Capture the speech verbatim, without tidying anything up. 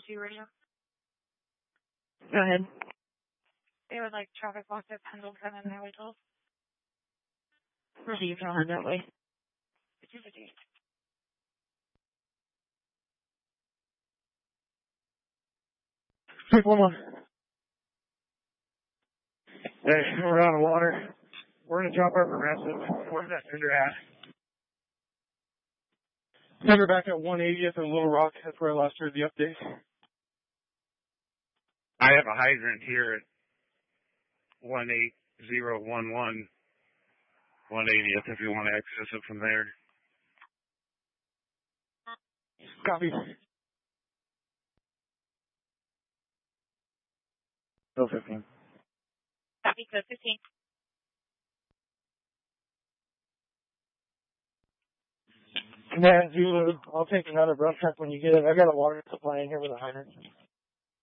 two radio. Go ahead. They would like traffic blocked at Pendleton and Highway twelve. Received on that way. two fifty. six one one. Hey, we're out of water. We're going to drop our progressive. Where's that tender at? Tender back at one eightieth and Little Rock. That's where I last heard the update. I have a hydrant here at one eight zero one one, one eightieth if you want to access it from there. Copy. Go fifteen. Copy, code fifteen. Yeah, Zulu, I'll take another brush truck when you get it. I got a water supply in here with a hydrant.